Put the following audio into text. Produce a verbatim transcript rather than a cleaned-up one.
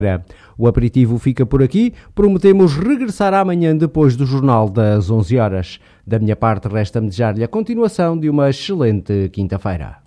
O aperitivo fica por aqui, prometemos regressar amanhã depois do jornal das onze horas. Da minha parte, resta-me desejar-lhe a continuação de uma excelente quinta-feira.